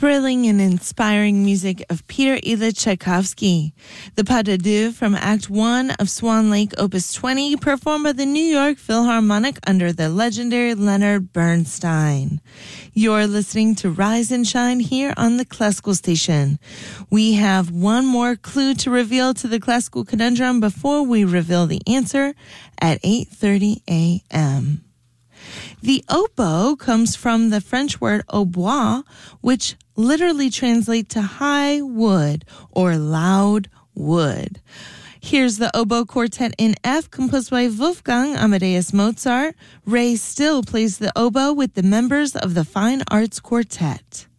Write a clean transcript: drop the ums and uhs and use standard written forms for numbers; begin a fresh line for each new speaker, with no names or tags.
thrilling and inspiring music of Peter Ilyich Tchaikovsky. The Pas de Deux from Act 1 of Swan Lake Opus 20, performed by the New York Philharmonic under the legendary Leonard Bernstein. You're listening to Rise and Shine here on the Classical Station. We have one more clue to reveal to the Classical Conundrum before we reveal the answer at 8:30 a.m. The oboe comes from the French word hautbois, which literally translates to high wood or loud wood. Here's the oboe quartet in F, composed by Wolfgang Amadeus Mozart. Ray Still plays the oboe with the members of the Fine Arts Quartet.